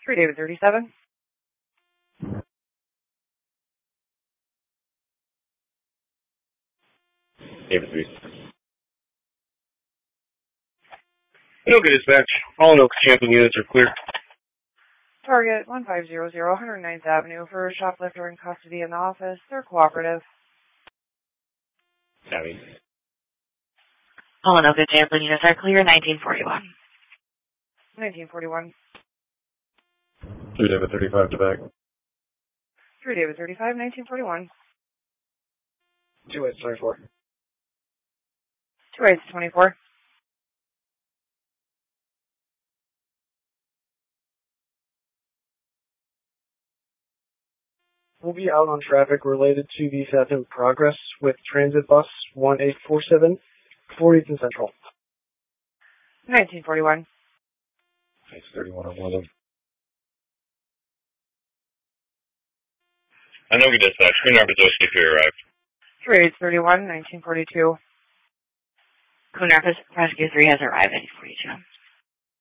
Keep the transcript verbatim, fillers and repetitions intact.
three David thirty-seven. David three. Okay, dispatch. All Oak Champion units are clear. Target one five zero zero, one hundred ninth Avenue for shoplifter in custody in the office. They're cooperative. Savvy. All Oak Champion units are clear. nineteen forty-one. nineteen forty-one. three David thirty-five to back. three David thirty-five, nineteen forty-one. two eight twenty-four. two eight twenty-four. We'll be out on traffic related to the theft in progress with transit bus one eight four seven, fortieth and Central. nineteen forty-one. It's thirty-one oh one. Anoka dispatch. Green Rapids O C P arrived. three eight thirty-one, nineteen forty-two. Coon Rapids Rescue three has arrived at eight forty-two.